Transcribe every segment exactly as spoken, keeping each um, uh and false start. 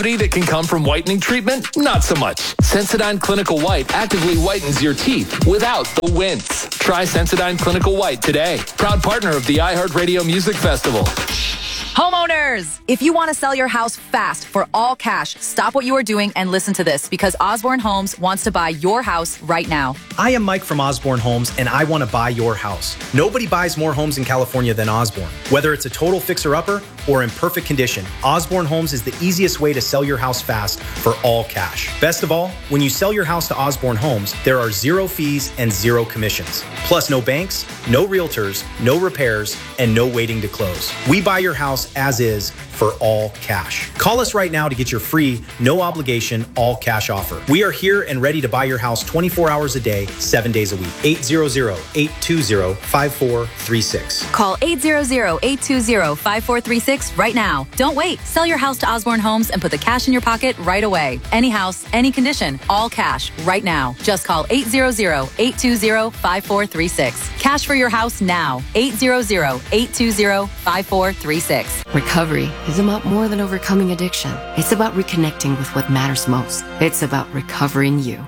that can come from whitening treatment? Not so much. Sensodyne Clinical White actively whitens your teeth without the wince. Try Sensodyne Clinical White today. Proud partner of the iHeartRadio Music Festival. Homeowners, if you want to sell your house fast for all cash, stop what you are doing and listen to this, because Osborne Homes wants to buy your house right now. I am Mike from Osborne Homes, and I want to buy your house. Nobody buys more homes in California than Osborne. Whether it's a total fixer-upper or in perfect condition, Osborne Homes is the easiest way to sell your house fast for all cash. Best of all, when you sell your house to Osborne Homes, there are zero fees and zero commissions. Plus, no banks, no realtors, no repairs, and no waiting to close. We buy your house as is for all cash. Call us right now to get your free, no obligation, all cash offer. We are here and ready to buy your house twenty-four hours a day, seven days a week. eight hundred, eight two zero, five four three six. Call eight hundred, eight two zero, five four three six right now. Don't wait. Sell your house to Osborne Homes and put the cash in your pocket right away. Any house, any condition, all cash right now. Just call eight hundred, eight two zero, five four three six. Cash for your house now. eight hundred, eight two zero, five four three six. Recovery is about more than overcoming addiction. It's about reconnecting with what matters most. It's about recovering you.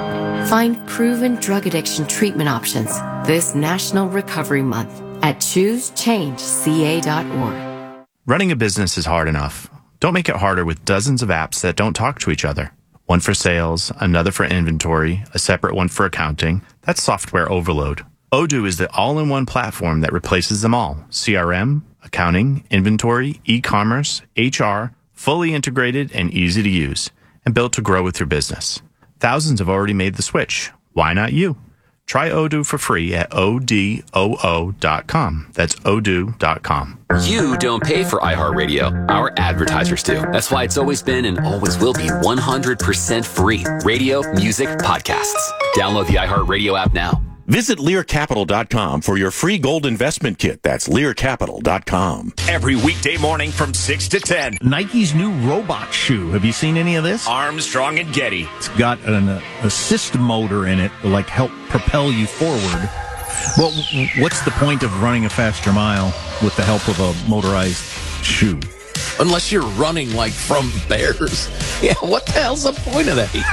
Find proven drug addiction treatment options this National Recovery Month at choose change c a dot org. Running a business is hard enough. Don't make it harder with dozens of apps that don't talk to each other. One for sales, another for inventory, a separate one for accounting. That's software overload. Odoo is the all-in-one platform that replaces them all. C R M, accounting, inventory, e-commerce, H R, fully integrated and easy to use, and built to grow with your business. Thousands have already made the switch. Why not you? Try Odoo for free at O D O O dot com. That's odoo dot com. You don't pay for iHeartRadio. Our advertisers do. That's why it's always been and always will be one hundred percent free. Radio, music, podcasts. Download the iHeartRadio app now. Visit Lear Capital dot com for your free gold investment kit. That's Lear Capital dot com. Every weekday morning from six to ten. Nike's new robot shoe. Have you seen any of this? Armstrong and Getty. It's got an uh, assist motor in it to like help propel you forward. Well, what's the point of running a faster mile with the help of a motorized shoe? Unless you're running like from bears. Yeah, what the hell's the point of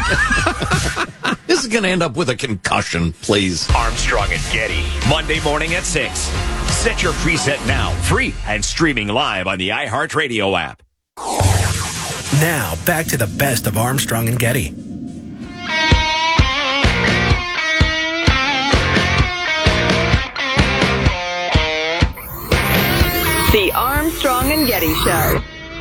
that? This is going to end up with a concussion, please. Armstrong and Getty, Monday morning at six. Set your preset now, free and streaming live on the iHeartRadio app. Now, back to the best of Armstrong and Getty. The Armstrong and Getty Show.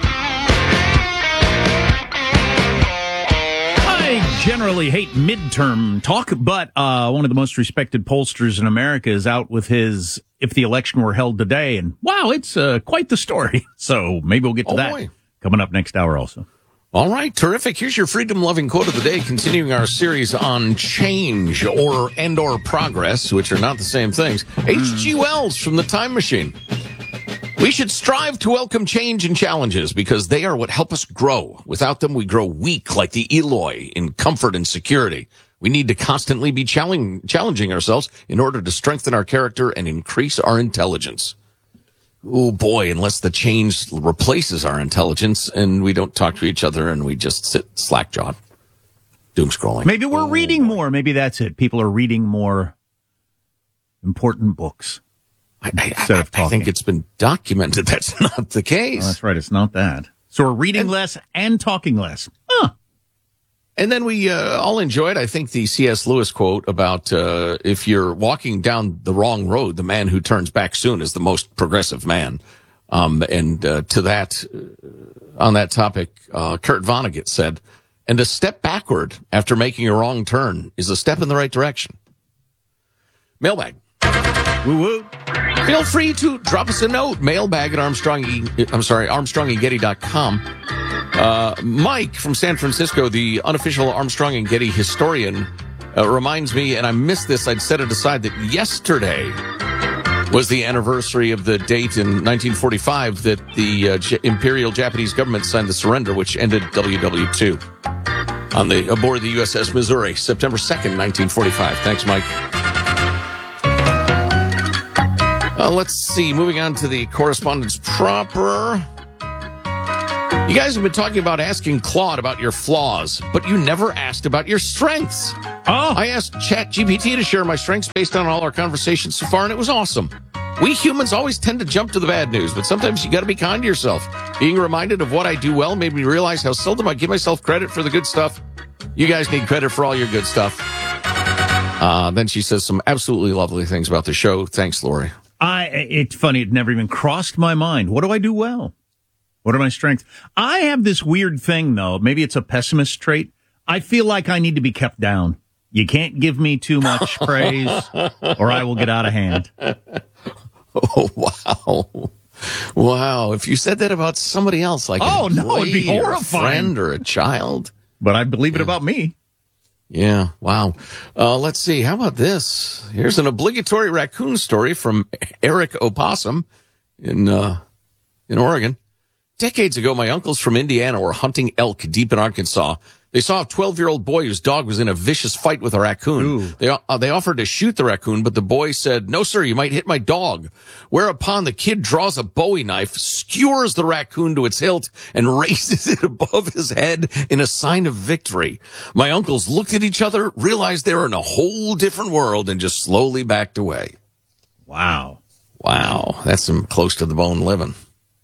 I generally hate midterm talk, but uh, one of the most respected pollsters in America is out with his "If the election were held today," and wow, it's uh, quite the story. So maybe we'll get to oh, that boy. coming up next hour also. All right, terrific. Here's your freedom-loving quote of the day, continuing our series on change or and or progress, which are not the same things. H G. Wells from The Time Machine. We should strive to welcome change and challenges because they are what help us grow. Without them, we grow weak like the Eloi in comfort and security. We need to constantly be challenging, challenging ourselves in order to strengthen our character and increase our intelligence. Oh, boy, unless the change replaces our intelligence and we don't talk to each other and we just sit slack-jawed, doom scrolling. Maybe we're oh, reading more. Maybe that's it. People are reading more important books. I, I, I think it's been documented that's not the case. Oh, that's right. It's not that. So we're reading and, less and talking less. Huh. And then we uh, all enjoyed, I think, the C S. Lewis quote about uh, if you're walking down the wrong road, the man who turns back soon is the most progressive man. Um, and uh, to that, uh, on that topic, uh, Kurt Vonnegut said, and a step backward after making a wrong turn is a step in the right direction. Mailbag. Woo woo. Feel free to drop us a note. Mailbag at Armstrong. I'm sorry, Armstrong and Getty dot com. Uh, Mike from San Francisco, the unofficial Armstrong and Getty historian, uh, reminds me, and I missed this, I'd set it aside, that yesterday was the anniversary of the date in nineteen forty-five that the uh, J- Imperial Japanese government signed the surrender, which ended W W two on the aboard the U S S Missouri, September second, nineteen forty-five. Thanks, Mike. Uh, let's see. Moving on to the correspondence proper. You guys have been talking about asking Claude about your flaws, but you never asked about your strengths. Oh. I asked ChatGPT to share my strengths based on all our conversations so far, and it was awesome. We humans always tend to jump to the bad news, but sometimes you got to be kind to yourself. Being reminded of what I do well made me realize how seldom I give myself credit for the good stuff. You guys need credit for all your good stuff. Uh, then she says some absolutely lovely things about the show. Thanks, Lori. I. It's funny. It never even crossed my mind. What do I do well? What are my strengths? I have this weird thing, though. Maybe it's a pessimist trait. I feel like I need to be kept down. You can't give me too much praise, or I will get out of hand. Oh, wow. Wow. If you said that about somebody else, like oh, an no, it'd be or a horrifying. friend or a child. But I believe it yeah. about me. Yeah. Wow. Uh, let's see. How about this? Here's an obligatory raccoon story from Eric Opossum in, uh, in Oregon. Decades ago, my uncles from Indiana were hunting elk deep in Arkansas. They saw a twelve-year-old boy whose dog was in a vicious fight with a raccoon. Ooh. They uh, they offered to shoot the raccoon, but the boy said, "No, sir, you might hit my dog." Whereupon the kid draws a Bowie knife, skewers the raccoon to its hilt, and raises it above his head in a sign of victory. My uncles looked at each other, realized they were in a whole different world, and just slowly backed away. Wow. Wow. That's some close-to-the-bone living.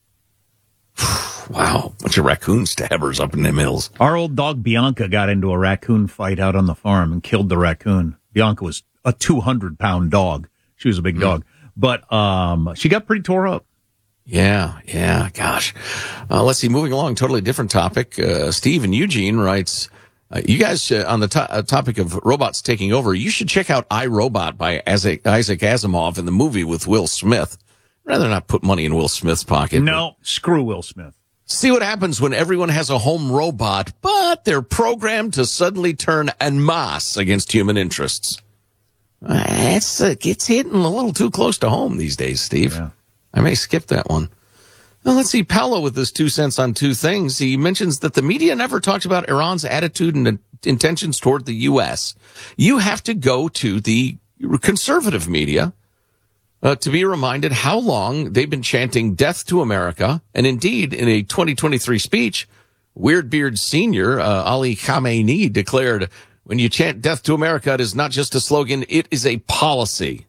Wow, bunch of raccoon stabbers up in them hills. Our old dog Bianca got into a raccoon fight out on the farm and killed the raccoon. Bianca was a two hundred pound dog. She was a big mm. dog. But um, she got pretty tore up. Yeah, yeah, gosh. Uh, let's see, moving along, totally different topic. Uh, Steve in Eugene writes, uh, you guys, uh, on the to- uh, topic of robots taking over, you should check out I, Robot by Isaac, Isaac Asimov in the movie with Will Smith. Rather not put money in Will Smith's pocket. No, screw Will Smith. See what happens when everyone has a home robot, but they're programmed to suddenly turn en masse against human interests. Uh, it's, uh, it's hitting a little too close to home these days, Steve. Yeah. I may skip that one. Well, let's see, Paolo with his two cents on two things. He mentions that the media never talks about Iran's attitude and intentions toward the U S. You have to go to the conservative media Uh, to be reminded how long they've been chanting death to America. And indeed, in a twenty twenty-three speech, Weirdbeard Senior uh, Ali Khamenei declared, when you chant death to America, it is not just a slogan, it is a policy.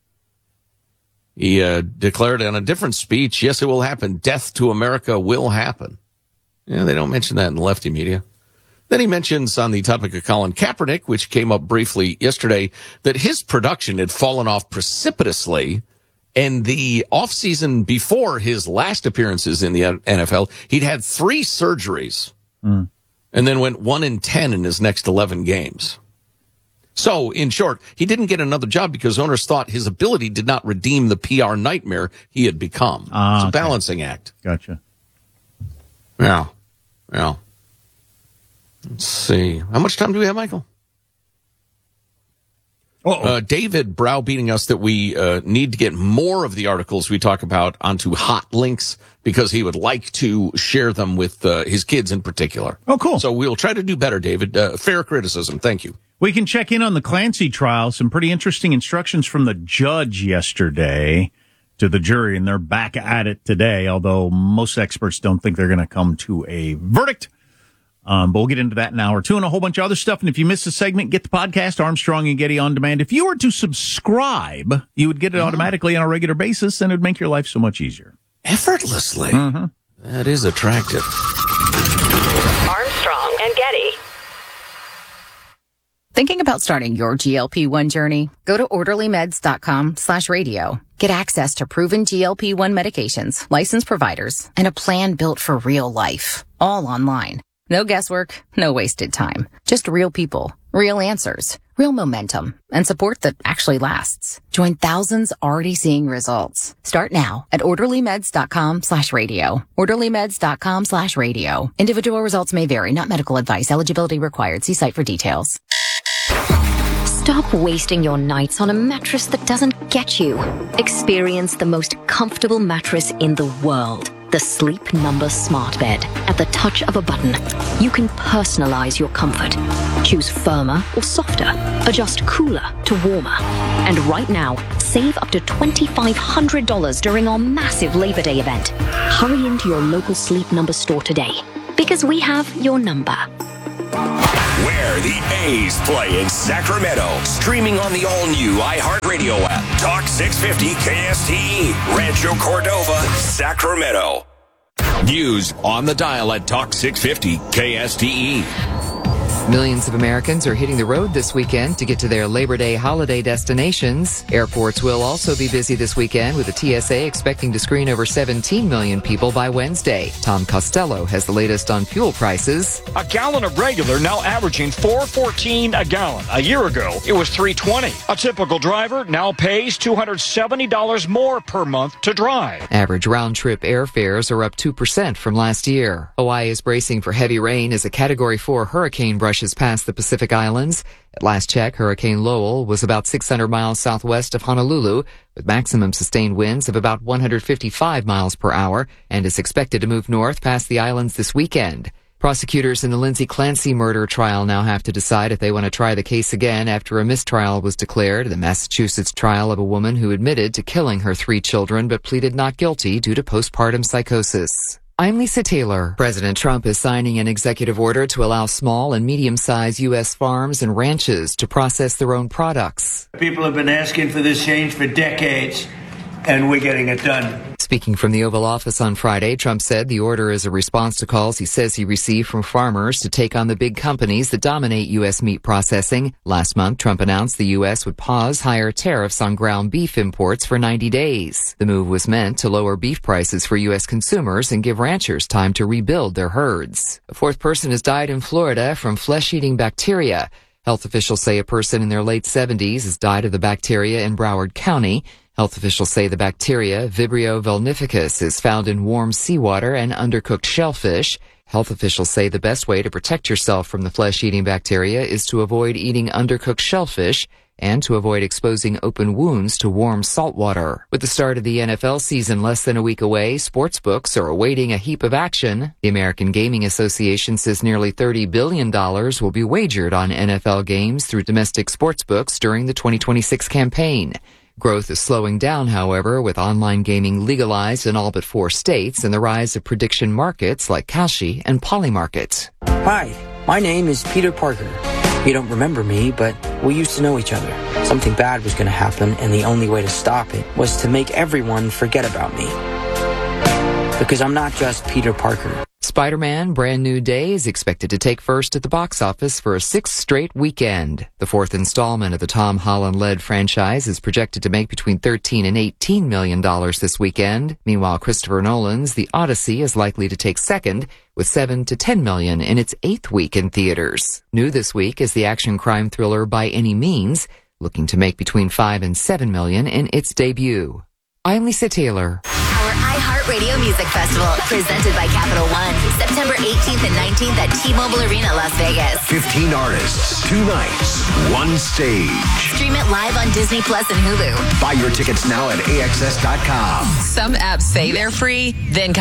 He uh, declared on a different speech, yes, it will happen. Death to America will happen. Yeah, they don't mention that in the lefty media. Then he mentions on the topic of Colin Kaepernick, which came up briefly yesterday, that his production had fallen off precipitously. And the offseason before his last appearances in the N F L, he'd had three surgeries mm. and then went one in ten in his next eleven games. So, in short, he didn't get another job because owners thought his ability did not redeem the P R nightmare he had become. Ah, it's a okay. balancing act. Gotcha. Yeah. Yeah. Let's see. How much time do we have, Michael? Uh, David browbeating us that we uh, need to get more of the articles we talk about onto hot links because he would like to share them with uh, his kids in particular. Oh, cool. So we'll try to do better, David. Uh, fair criticism. Thank you. We can check in on the Clancy trial. Some pretty interesting instructions from the judge yesterday to the jury, and they're back at it today, although most experts don't think they're going to come to a verdict. Um, but we'll get into that in an hour or two and a whole bunch of other stuff. And if you missed a segment, get the podcast, Armstrong and Getty On Demand. If you were to subscribe, you would get it automatically on a regular basis, and it would make your life so much easier. Effortlessly. Mm-hmm. That is attractive. Armstrong and Getty. Thinking about starting your G L P one journey? Go to orderlymeds.com slash radio. Get access to proven G L P one medications, licensed providers, and a plan built for real life. All online. No guesswork, no wasted time. Just real people, real answers, real momentum, and support that actually lasts. Join thousands already seeing results. Start now at orderlymeds.com slash radio. orderlymeds.com slash radio. Individual results may vary, not medical advice. Eligibility required. See site for details. Stop wasting your nights on a mattress that doesn't get you. Experience the most comfortable mattress in the world. The Sleep Number Smart Bed. At the touch of a button, you can personalize your comfort. Choose firmer or softer. Adjust cooler to warmer. And right now, save up to twenty-five hundred dollars during our massive Labor Day event. Hurry into your local Sleep Number store today, because we have your number. Where the A's play in Sacramento. Streaming on the all-new iHeartRadio app. Talk six fifty K S T E. Rancho Cordova, Sacramento. News on the dial at Talk six fifty K S T E. Millions of Americans are hitting the road this weekend to get to their Labor Day holiday destinations. Airports will also be busy this weekend, with the T S A expecting to screen over seventeen million people by Wednesday. Tom Costello has the latest on fuel prices. A gallon of regular now averaging four fourteen a gallon. A year ago, it was three twenty. A typical driver now pays two hundred seventy dollars more per month to drive. Average round-trip airfares are up two percent from last year. Hawaii is bracing for heavy rain as a Category four hurricane brushes past the Pacific Islands. At last check, Hurricane Lowell was about six hundred miles southwest of Honolulu, with maximum sustained winds of about one hundred fifty-five miles per hour, and is expected to move north past the islands this weekend. Prosecutors in the Lindsay Clancy murder trial now have to decide if they want to try the case again after a mistrial was declared in the Massachusetts trial of a woman who admitted to killing her three children but pleaded not guilty due to postpartum psychosis. I'm Lisa Taylor. President Trump is signing an executive order to allow small and medium-sized U S farms and ranches to process their own products. People have been asking for this change for decades, and we're getting it done. Speaking from the Oval Office on Friday, Trump said the order is a response to calls he says he received from farmers to take on the big companies that dominate U S meat processing. Last month, Trump announced the U S would pause higher tariffs on ground beef imports for ninety days. The move was meant to lower beef prices for U S consumers and give ranchers time to rebuild their herds. A fourth person has died in Florida from flesh-eating bacteria. Health officials say a person in their late seventies has died of the bacteria in Broward County. Health officials say the bacteria, Vibrio vulnificus, is found in warm seawater and undercooked shellfish. Health officials say the best way to protect yourself from the flesh-eating bacteria is to avoid eating undercooked shellfish and to avoid exposing open wounds to warm salt water. With the start of the N F L season less than a week away, sportsbooks are awaiting a heap of action. The American Gaming Association says nearly thirty billion dollars will be wagered on N F L games through domestic sportsbooks during the twenty twenty-six campaign. Growth is slowing down, however, with online gaming legalized in all but four states and the rise of prediction markets like Kalshi and Polymarket. Hi, my name is Peter Parker. You don't remember me, but we used to know each other. Something bad was going to happen, and the only way to stop it was to make everyone forget about me. Because I'm not just Peter Parker. Spider-Man Brand New Day is expected to take first at the box office for a sixth straight weekend. The fourth installment of the Tom Holland-led franchise is projected to make between thirteen and eighteen million dollars this weekend. Meanwhile, Christopher Nolan's The Odyssey is likely to take second, with seven to ten million in its eighth week in theaters. New this week is the action crime thriller By Any Means, looking to make between five and seven million in its debut. I'm Lisa Taylor. Our iHeartRadio Music Festival, presented by Capital One, September eighteenth and nineteenth at T-Mobile Arena, Las Vegas. fifteen artists, two nights, one stage. Stream it live on Disney Plus and Hulu. Buy your tickets now at A X S dot com. Some apps say they're free, then come